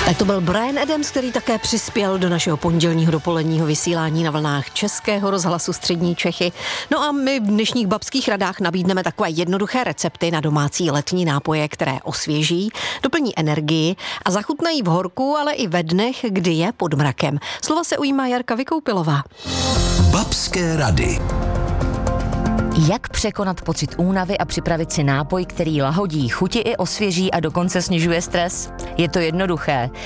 Tak to byl Bryan Adams, který také přispěl do našeho pondělního dopoledního vysílání na vlnách Českého rozhlasu Střední Čechy. No a my v dnešních babských radách nabídneme takové jednoduché recepty na domácí letní nápoje, které osvěží, doplní energii a zachutnají v horku, ale i ve dnech, kdy je pod mrakem. Slova se ujímá Jarka Vykoupilová. Babské rady. Jak překonat pocit únavy a připravit si nápoj, který lahodí chuti i osvěží a dokonce snižuje stres? Je to jednoduché.